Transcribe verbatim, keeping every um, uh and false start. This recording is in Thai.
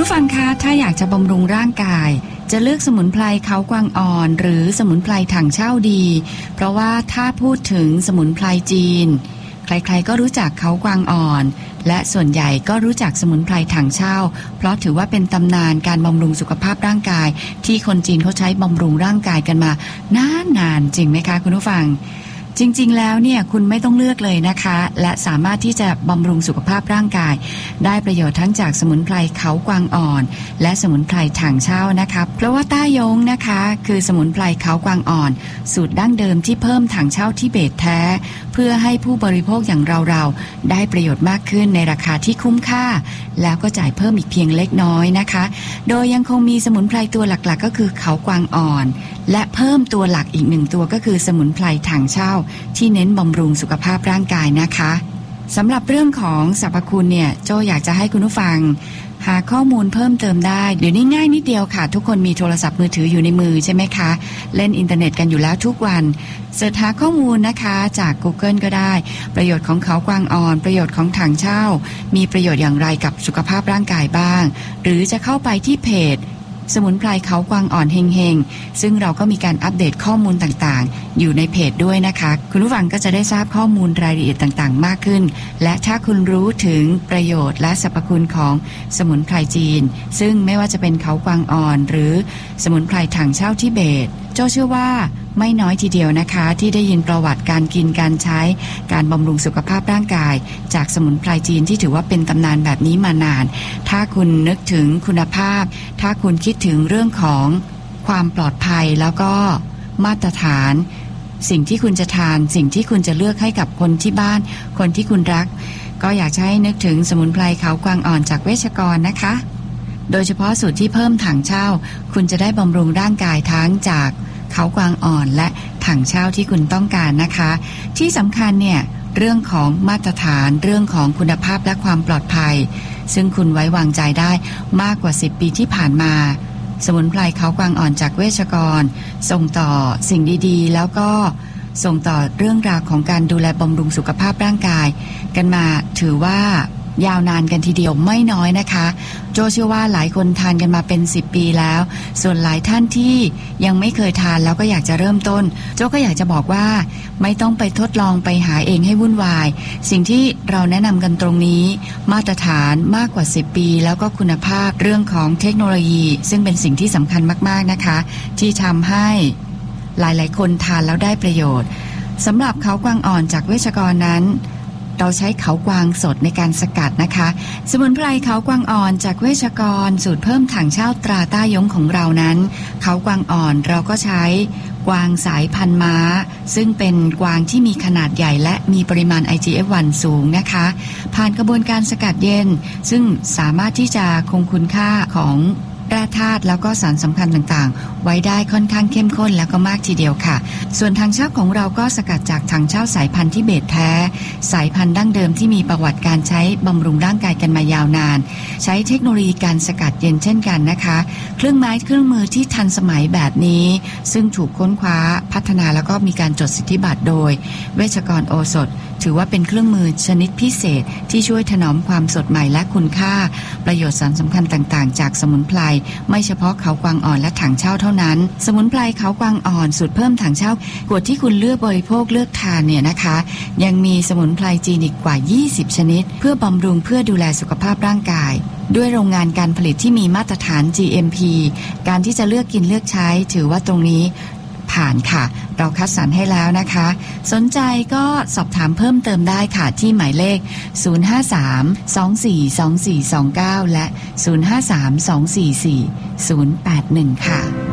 ผู้ฟังคะถ้าอยากจะบำรุงร่างกายจะเลือกสมุนไพรเขากวางอ่อนหรือสมุนไพรถังเช่าดีเพราะว่าถ้าพูดถึงสมุนไพรจีนใครๆก็รู้จักเขากวางอ่อนและส่วนใหญ่ก็รู้จักสมุนไพรถังเช่าเพราะถือว่าเป็นตำนานการบำรุงสุขภาพร่างกายที่คนจีนเขาใช้บำรุงร่างกายกันมานานๆจริงไหมคะคุณผู้ฟังจริงๆแล้วเนี่ยคุณไม่ต้องเลือกเลยนะคะและสามารถที่จะบำรุงสุขภาพร่างกายได้ประโยชน์ทั้งจากสมุนไพรเขากวางอ่อนและสมุนไพรถังเช่านะคะเพราะว่าต้ายงนะคะคือสมุนไพรเขากวางอ่อนสูตรดั้งเดิมที่เพิ่มถังเช่าทิเบตแท้เพื่อให้ผู้บริโภคอย่างเราๆได้ประโยชน์มากขึ้นในราคาที่คุ้มค่าแล้วก็จ่ายเพิ่มอีกเพียงเล็กน้อยนะคะโดยยังคงมีสมุนไพรตัวหลักๆก็คือเขากวางอ่อนและเพิ่มตัวหลักอีกหนึ่งตัวก็คือสมุนไพรถังเช่าที่เน้นบำรุงสุขภาพร่างกายนะคะสำหรับเรื่องของสรรพคุณเนี่ยโจอยากจะให้คุณผู้ฟังหาข้อมูลเพิ่มเติมได้เดี๋ยวนี้ง่ายนิดเดียวค่ะทุกคนมีโทรศัพท์มือถืออยู่ในมือใช่ไหมคะเล่นอินเทอร์เน็ตกันอยู่แล้วทุกวันเสิร์ชหาข้อมูลนะคะจาก Google ก็ได้ประโยชน์ของเขากวางอ่อนประโยชน์ของถังเช่ามีประโยชน์อย่างไรกับสุขภาพร่างกายบ้างหรือจะเข้าไปที่เพจสมุนไพรเขากวางอ่อนเฮงๆซึ่งเราก็มีการอัปเดตข้อมูลต่างๆอยู่ในเพจด้วยนะคะคุณผู้ฟังก็จะได้ทราบข้อมูลรายละเอียดต่างๆมากขึ้นและถ้าคุณรู้ถึงประโยชน์และสรรพคุณของสมุนไพรจีนซึ่งไม่ว่าจะเป็นเขากวางอ่อนหรือสมุนไพรถังเช่าทิเบตโจ้เชื่อว่าไม่น้อยทีเดียวนะคะที่ได้ยินประวัติการกินการใช้การบำรุงสุขภาพร่างกายจากสมุนไพรจีนที่ถือว่าเป็นตำนานแบบนี้มานานถ้าคุณนึกถึงคุณภาพถ้าคุณคิดถึงเรื่องของความปลอดภัยแล้วก็มาตรฐานสิ่งที่คุณจะทานสิ่งที่คุณจะเลือกให้กับคนที่บ้านคนที่คุณรักก็อยากให้นึกถึงสมุนไพรเขากวางอ่อนจากเวชกรนะคะโดยเฉพาะสูตรที่เพิ่มถังเช่าคุณจะได้บำรุงร่างกายทั้งจากเขากวางอ่อนและถังเช่าที่คุณต้องการนะคะที่สำคัญเนี่ยเรื่องของมาตรฐานเรื่องของคุณภาพและความปลอดภัยซึ่งคุณไว้วางใจได้มากกว่าสิบปีที่ผ่านมาสมุนไพรเขากวางอ่อนจากเวชกรส่งต่อสิ่งดีๆแล้วก็ส่งต่อเรื่องราวของการดูแลบำรุงสุขภาพร่างกายกันมาถือว่ายาวนานกันทีเดียวไม่น้อยนะคะโจเชื่อว่าหลายคนทานกันมาเป็นสิบปีแล้วส่วนหลายท่านที่ยังไม่เคยทานแล้วก็อยากจะเริ่มต้นโจก็อยากจะบอกว่าไม่ต้องไปทดลองไปหาเองให้วุ่นวายสิ่งที่เราแนะนำกันตรงนี้มาตรฐานมากกว่าสิบปีแล้วก็คุณภาพเรื่องของเทคโนโลยีซึ่งเป็นสิ่งที่สำคัญมากๆนะคะที่ทำให้หลายๆคนทานแล้วได้ประโยชน์สำหรับเขากวางอ่อนจากเวชกรนั้นเราใช้เขากวางสดในการสกัดนะคะสมุนไพรเขากวางอ่อนจากเวชกรสูตรเพิ่มถังเช่าตราต้ายงของเรานั้นเขากวางอ่อนเราก็ใช้กวางสายพันธุ์ม้าซึ่งเป็นกวางที่มีขนาดใหญ่และมีปริมาณ ไอ จี เอฟ วัน สูงนะคะผ่านกระบวนการสกัดเย็นซึ่งสามารถที่จะคงคุณค่าของแร่ธาตุแล้วก็สารสำคัญต่างๆไว้ได้ค่อนข้างเข้มข้นแล้วก็มากทีเดียวค่ะส่วนถังเช่าของเราก็สกัดจากถังเช่าสายพันธุ์ทิเบตแท้สายพันธุ์ดั้งเดิมที่มีประวัติการใช้บำรุงร่างกายกันมายาวนานใช้เทคโนโลยีการสกัดเย็นเช่นกันนะคะเครื่องไม้เครื่องมือที่ทันสมัยแบบนี้ซึ่งถูกค้นคว้าพัฒนาแล้วก็มีการจดสิทธิบัตรโดยเวชกรโอสถถือว่าเป็นเครื่องมือชนิดพิเศษที่ช่วยถนอมความสดใหม่และคุณค่าประโยชน์สารสำคัญต่างๆจากสมุนไพรไม่เฉพาะเขากวางอ่อนและถังเช่าเท่านั้นสมุนไพรเขากวางอ่อนสูตรเพิ่มถังเช่ากวดที่คุณเลือกบริโภคเลือกทานเนี่ยนะคะยังมีสมุนไพรจีนอีกกว่ายี่สิบชนิดเพื่อบำรุงเพื่อดูแลสุขภาพร่างกายด้วยโรงงานการผลิตที่มีมาตรฐาน จี เอ็ม พี การที่จะเลือกกินเลือกใช้ถือว่าตรงนี้ผ่านค่ะเราคัดสรรให้แล้วนะคะสนใจก็สอบถามเพิ่มเติมได้ค่ะที่หมายเลขศูนย์ ห้า สาม สอง สี่ สอง สี่ สอง เก้าและศูนย์ ห้า สาม สอง สี่ สี่ ศูนย์ แปด หนึ่งค่ะ